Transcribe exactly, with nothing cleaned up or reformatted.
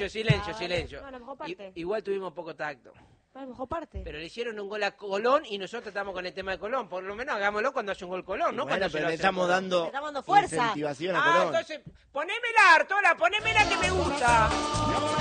Silencio, silencio, silencio. No, la mejor parte. I, igual tuvimos poco tacto. La mejor parte. Pero le hicieron un gol a Colón y nosotros estamos con el tema de Colón. Por lo menos hagámoslo cuando hace un gol Colón, ¿no? Bueno, Cuando se pero lo le hace estamos Colón. dando, Le estamos dando fuerza. incentivación a Ah, Colón. entonces, ponémela, Artola, ponémela que me gusta.